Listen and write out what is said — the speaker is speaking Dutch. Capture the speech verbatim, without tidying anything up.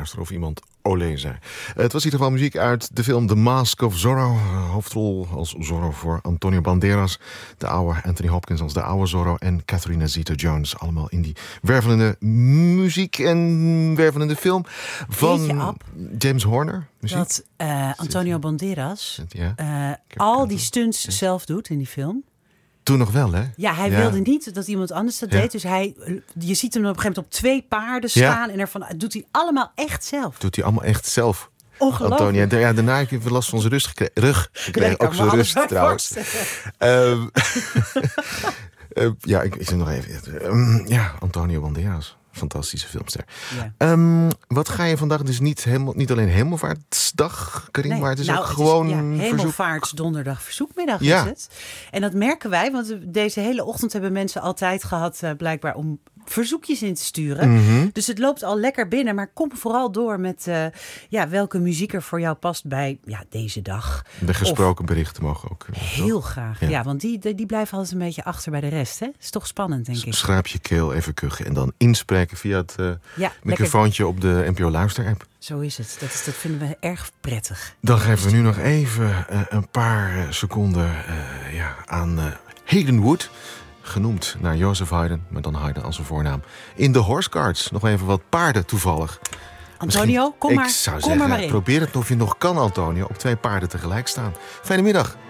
luisteren of iemand olé zei. Het was in ieder geval muziek uit de film The Mask of Zorro. Uh, hoofdrol als Zorro voor Antonio Banderas. De oude Anthony Hopkins als de oude Zorro. En Catherine Zeta-Jones. Allemaal in die wervelende muziek en wervelende film van James Horner. Muziek. Dat uh, Antonio Banderas ja. uh, al die stunts ja. zelf doet in die film. Toen nog wel, hè? Ja, hij ja. wilde niet dat iemand anders dat ja. deed. Dus hij, je ziet hem op een gegeven moment op twee paarden staan. Ja. En ervan doet hij allemaal echt zelf. Doet hij allemaal echt zelf. Ongelooflijk. Antonio. Ja, daarna heb je last van zijn rust gekregen. Rug gekregen. Ook zijn rust trouwens. uh, uh, ja, ik, ik zeg nog even. Um, ja, Antonio Banderas. Fantastische filmster. Ja. Um, wat ga je vandaag? Het is niet, helemaal, niet alleen Hemelvaartsdag, Karin, nee, maar het is nou, ook het gewoon... Is, ja, Hemelvaartsdonderdag verzoekmiddag ja. is het. En dat merken wij, want deze hele ochtend hebben mensen altijd gehad... Uh, blijkbaar om verzoekjes in te sturen. Mm-hmm. Dus het loopt al lekker binnen. Maar kom vooral door met uh, ja, welke muziek er voor jou past bij ja, deze dag. De gesproken of, berichten mogen ook. Uh, heel toch? graag, ja. ja. Want die, die, die blijven altijd een beetje achter bij de rest. Hè? Is toch spannend, denk S- ik. Schraap je keel, even kuchen en dan inspreken via het uh, ja, microfoontje op de N P O Luister-app. Zo is het. Dat, is, dat vinden we erg prettig. Dan geven we nu nog even uh, een paar uh, seconden uh, ja, aan uh, Hayden Wood. Genoemd naar Joseph Haydn, maar dan Haydn als een voornaam. In de Horse Cards. Nog even wat paarden toevallig. Antonio, kom maar, ik zou kom zeggen, maar, maar in. Probeer het of je nog kan, Antonio. Op twee paarden tegelijk staan. Fijne middag.